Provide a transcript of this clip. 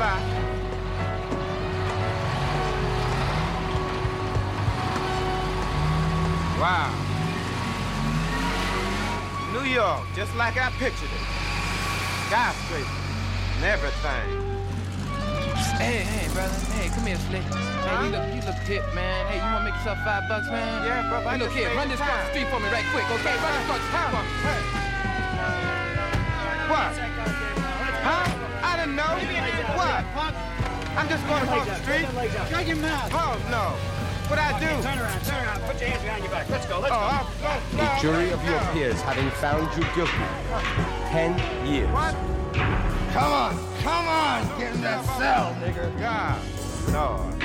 fly. Wow. New York, just like I pictured it. Skyscrapers and everything. Hey, brother. Hey, come here, Slick. Hey, you look hip, man. Hey, you wanna make yourself $5, man? Yeah, bro. Hey, look here, run this across the street for me right quick, okay? Run this across the street for me. Hey. What? Huh? I didn't know. What? I'm just going across the street. Shut your mouth. Oh, no. What I do? Turn around. Put your hands behind your back. Let's go. The jury of your peers having found you guilty. 10 years. What? Come on, get in that cell, nigga. God, Lord.